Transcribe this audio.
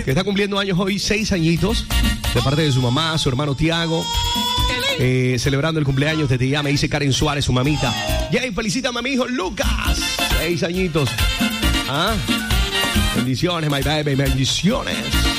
que está cumpliendo años hoy, 6 añitos, de parte de su mamá, su hermano Tiago. Celebrando el cumpleaños desde ya, me dice Karen Suárez, su mamita. Jay, felicítame a mi hijo Lucas, 6 añitos. Bendiciones, my baby, bendiciones.